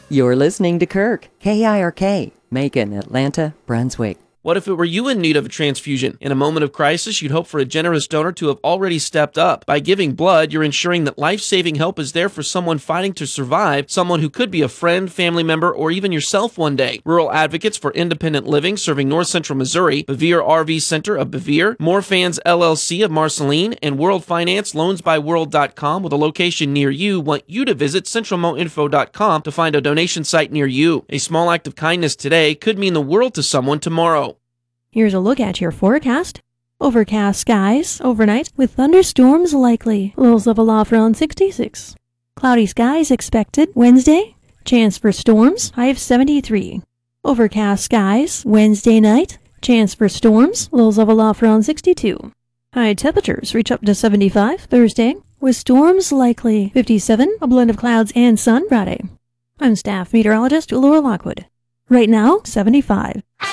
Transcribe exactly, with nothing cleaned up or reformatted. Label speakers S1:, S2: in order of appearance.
S1: You're listening to Kirk, K I R K, Macon, Atlanta, Brunswick.
S2: What if it were you in need of a transfusion? In a moment of crisis, you'd hope for a generous donor to have already stepped up. By giving blood, you're ensuring that life-saving help is there for someone fighting to survive, someone who could be a friend, family member, or even yourself one day. Rural Advocates for Independent Living serving North Central Missouri, Bevere R V Center of Bevere, More Fans L L C of Marceline, and World Finance loans by world dot com with a location near you want you to visit central mo info dot com to find a donation site near you. A small act of kindness today could mean the world to someone tomorrow.
S3: Here's a look at your forecast. Overcast skies overnight with thunderstorms likely. Lows of aloft around sixty-six. Cloudy skies expected Wednesday. Chance for storms, high of seventy-three. Overcast skies Wednesday night. Chance for storms, lows of aloft around sixty-two. High temperatures reach up to seventy-five Thursday with storms likely fifty-seven. A blend of clouds and sun Friday. I'm staff meteorologist Laura Lockwood. Right now, seventy-five.